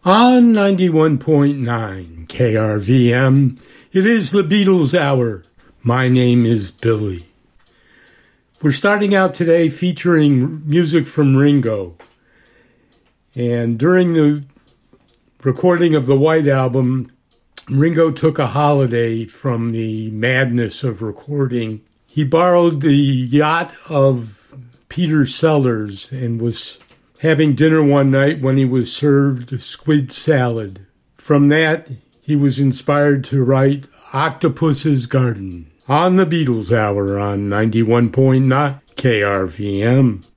On 91.9 KRVM, it is the Beatles Hour. My name is Billy. We're starting out today featuring music from Ringo. And during the recording of the White Album, Ringo took a holiday from the madness of recording. He borrowed the yacht of Peter Sellers and was having dinner one night when he was served squid salad. From that, he was inspired to write Octopus's Garden on the Beatles Hour on 91.9 KRVM.